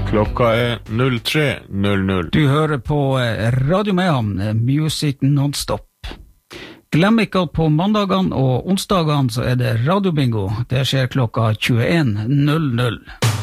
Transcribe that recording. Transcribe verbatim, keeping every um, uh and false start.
Klokka er null tre null null. Du hører på Radio Mayhem, Music Non-Stop. Glem ikke at på mandagene og onsdagene så er det radiobingo. Det skjer klokka tjueen null null.